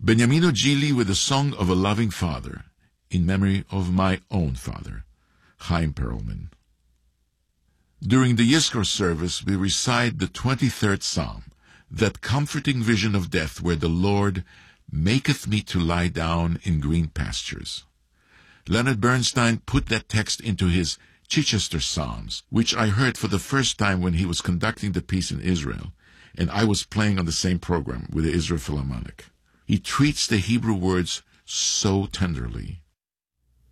Beniamino Gili with the Song of a Loving Father, in memory of my own father, Chaim Perlman. During the Yizkor service, we recite the 23rd Psalm, that comforting vision of death where the Lord maketh me to lie down in green pastures. Leonard Bernstein put that text into his Chichester Psalms, which I heard for the first time when he was conducting the piece in Israel, and I was playing on the same program with the Israel Philharmonic. He treats the Hebrew words so tenderly.